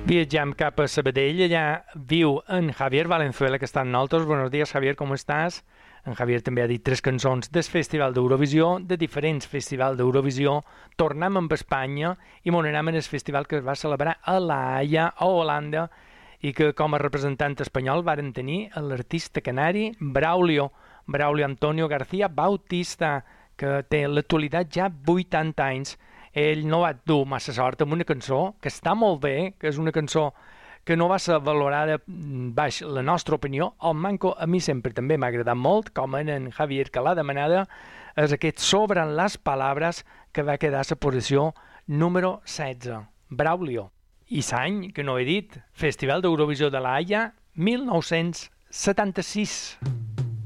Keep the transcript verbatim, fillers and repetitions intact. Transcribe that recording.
Viatjam cap a Sabadell, allà viu en Javier Valenzuela, que està amb nosaltres. Buenos días, Javier, com estàs? En Javier també ha dit tres cançons del Festival d'Eurovisió, de diferents festivals d'Eurovisió. Tornem amb Espanya i m'on anem en el festival que es va celebrar a La Haia, a Holanda, i que com a representant espanyol varen tenir l'artista canari Braulio, Braulio Antonio García Bautista, que té en l'actualitat ja vuitanta anys. Ell no va dur massa sort amb una cançó que està molt bé, que és una cançó que no va ser valorada baix la nostra opinió. El manco a mi sempre també m'ha agradat molt, com en en Javier, que l'ha demanada, és aquest Sobran les Palabras, que va quedar a la posició número setze. Braulio. I l'any, que no he dit, Festival d'Eurovisió de La Haia, mil nou-cents setanta-sis.